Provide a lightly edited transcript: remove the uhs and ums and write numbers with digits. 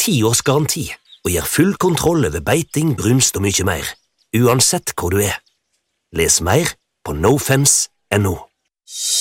10 års garanti og gir full kontroll over beiting, brunst og mye mer, uansett hvor du er. Les mer på nofence.no.